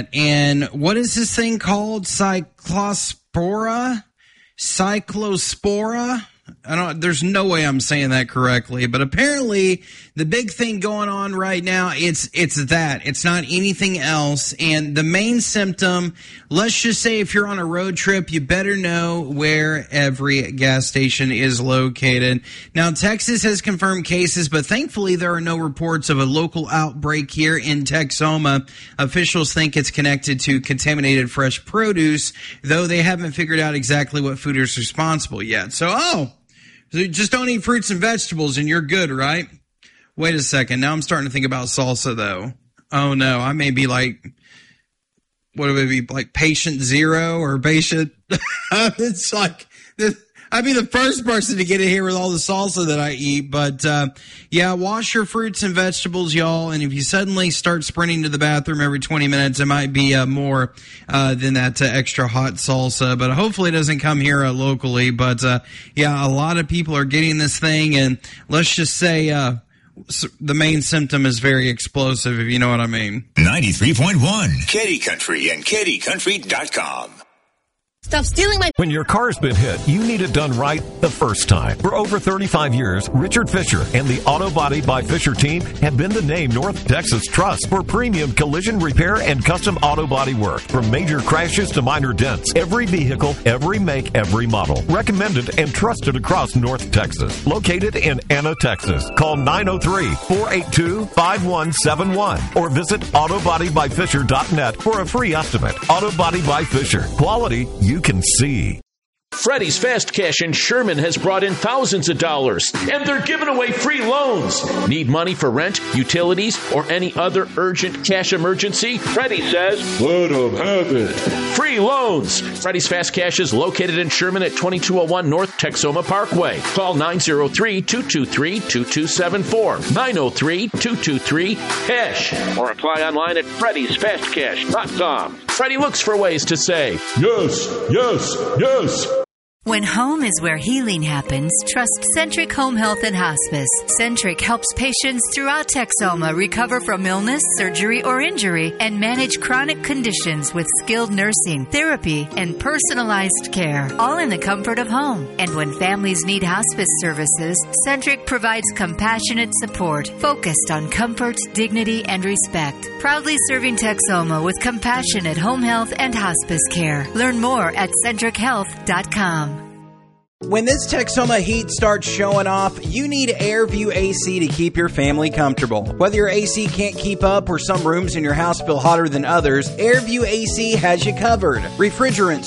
And what is this thing called? Cyclospora? There's no way I'm saying that correctly, but apparently the big thing going on right now, it's that. It's not anything else. And the main symptom, let's just say if you're on a road trip, you better know where every gas station is located. Now, Texas has confirmed cases, but thankfully there are no reports of a local outbreak here in Texoma. Officials think it's connected to contaminated fresh produce, though they haven't figured out exactly what food is responsible yet. So just don't eat fruits and vegetables and you're good, right? Wait a second. Now I'm starting to think about salsa, though. Oh, no. I may be like, what would it be, like patient zero or patient? It's like, I'd be the first person to get in here with all the salsa that I eat. But, yeah, wash your fruits and vegetables, y'all. And if you suddenly start sprinting to the bathroom every 20 minutes, it might be more than that extra hot salsa. But hopefully it doesn't come here locally. But, yeah, a lot of people are getting this thing. And let's just say the main symptom is very explosive, if you know what I mean. 93.1 Kitty Country and kittycountry.com. Stop stealing my... When your car's been hit, you need it done right the first time. For over 35 years, Richard Fisher and the Auto Body by Fisher team have been the name North Texas trusts for premium collision repair and custom auto body work. From major crashes to minor dents, every vehicle, every make, every model. Recommended and trusted across North Texas. Located in Anna, Texas. Call 903-482-5171 or visit autobodybyfisher.net for a free estimate. Auto Body by Fisher. Quality you can see. Freddy's Fast Cash in Sherman has brought in thousands of dollars, and they're giving away free loans. Need money for rent, utilities, or any other urgent cash emergency? Freddy says, let them have it. Free loans. Freddy's Fast Cash is located in Sherman at 2201 North Texoma Parkway. Call 903-223-2274. 903-223-CASH. Or apply online at freddysfastcash.com. Freddy looks for ways to say, yes, yes, yes. When home is where healing happens, trust Centric Home Health and Hospice. Centric helps patients throughout Texoma recover from illness, surgery, or injury and manage chronic conditions with skilled nursing, therapy, and personalized care, all in the comfort of home. And when families need hospice services, Centric provides compassionate support focused on comfort, dignity, and respect. Proudly serving Texoma with compassionate home health and hospice care. Learn more at centrichealth.com. When this Texoma heat starts showing off, you need AirView AC to keep your family comfortable. Whether your AC can't keep up or some rooms in your house feel hotter than others, AirView AC has you covered. Refrigerants,